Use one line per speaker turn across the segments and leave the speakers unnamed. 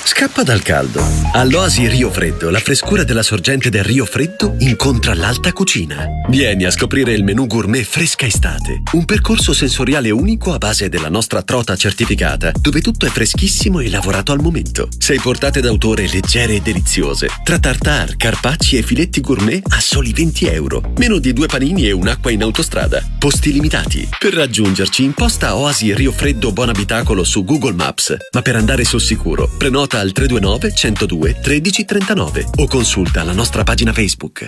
Scappa dal caldo. All'Oasi Rio Freddo, la frescura della sorgente del Rio Freddo incontra l'alta cucina. Vieni a scoprire il menù gourmet Fresca Estate, un percorso sensoriale unico a base della nostra trota certificata, dove tutto è freschissimo e lavorato al momento. 6 portate d'autore leggere e deliziose, tra tartare, carpacci e filetti gourmet a soli €20. Meno di 2 panini e un'acqua in autostrada. Posti limitati. Per raggiungerci imposta Oasi Rio Freddo Buon Abitacolo su Google Maps, ma per andare sul sicuro prenota al 329 102 1339 o consulta la nostra pagina Facebook.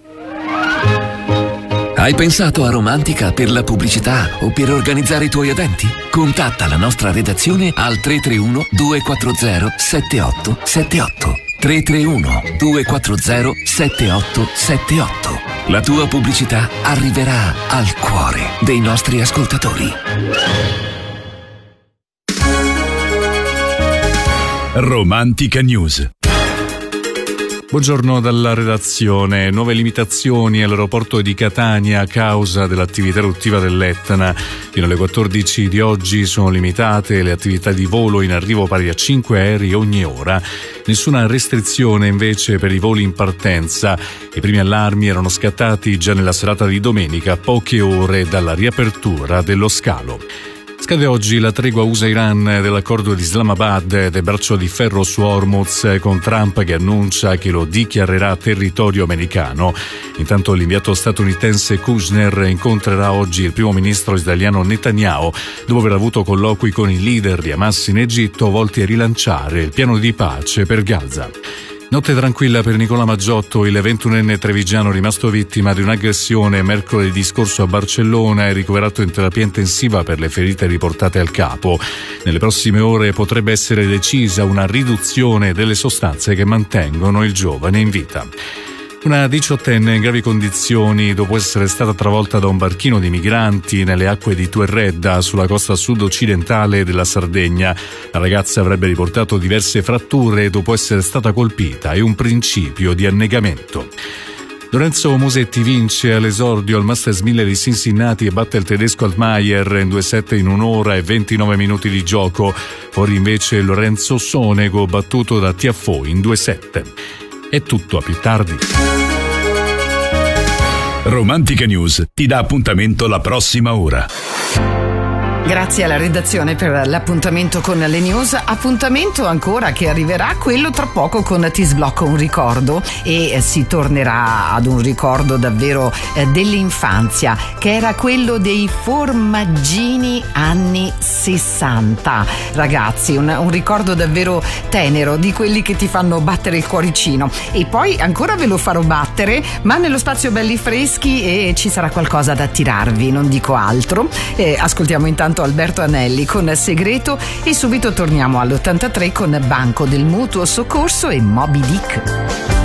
Hai pensato a Romantica per la pubblicità o per organizzare i tuoi eventi? Contatta la nostra redazione al 331 240 7878. 331 240 7878. La tua pubblicità arriverà al cuore dei nostri ascoltatori.
Romantica News.
Buongiorno dalla redazione. Nuove limitazioni all'aeroporto di Catania a causa dell'attività eruttiva dell'Etna. Fino alle 14 di oggi sono limitate le attività di volo in arrivo pari a 5 aerei ogni ora. Nessuna restrizione invece per i voli in partenza. I primi allarmi erano scattati già nella serata di domenica, a poche ore dalla riapertura dello scalo. Scade oggi la tregua USA-Iran dell'accordo di Islamabad del braccio di ferro su Hormuz, con Trump che annuncia che lo dichiarerà territorio americano. Intanto l'inviato statunitense Kushner incontrerà oggi il primo ministro israeliano Netanyahu dopo aver avuto colloqui con i leader di Hamas in Egitto volti a rilanciare il piano di pace per Gaza. Notte tranquilla per Nicola Maggiotto, il 21enne trevigiano rimasto vittima di un'aggressione mercoledì scorso a Barcellona e ricoverato in terapia intensiva per le ferite riportate al capo. Nelle prossime ore potrebbe essere decisa una riduzione delle sostanze che mantengono il giovane in vita. Una 18enne in gravi condizioni dopo essere stata travolta da un barchino di migranti nelle acque di Tuerredda, sulla costa sud-occidentale della Sardegna. La ragazza avrebbe riportato diverse fratture dopo essere stata colpita e un principio di annegamento. Lorenzo Musetti vince all'esordio al Masters 1000 di Cincinnati e batte il tedesco Altmaier in 2-7 in 1 ora e 29 minuti di gioco. Fuori invece Lorenzo Sonego, battuto da Tiafoe in 2-7. È tutto, a più tardi.
Romantica News ti dà appuntamento la prossima ora.
Grazie alla redazione per l'appuntamento con le news. Appuntamento ancora che arriverà, quello tra poco con Ti sblocco un ricordo, e si tornerà ad un ricordo davvero dell'infanzia, che era quello dei formaggini anni 60. Ragazzi, un ricordo davvero tenero, di quelli che ti fanno battere il cuoricino. E poi ancora ve lo farò battere, ma nello spazio belli freschi, e ci sarà qualcosa da tirarvi, non dico altro. Ascoltiamo intanto Alberto Anelli con Segreto e subito torniamo all'83 con Banco del Mutuo Soccorso e Moby Dick.